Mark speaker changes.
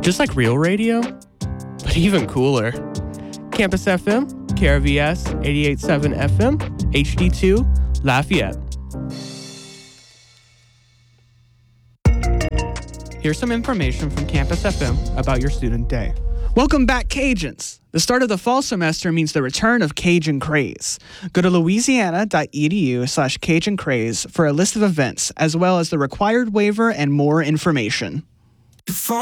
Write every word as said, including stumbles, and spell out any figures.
Speaker 1: Just like real radio, but even cooler. Campus F M, K R V S eighty-eight point seven F M, H D two, Lafayette. Here's some information from Campus F M about your student day.
Speaker 2: Welcome back, Cajuns. The start of the fall semester means the return of Cajun Craze. Go to louisiana.edu slash Cajun Craze for a list of events, as well as the required waiver and more information.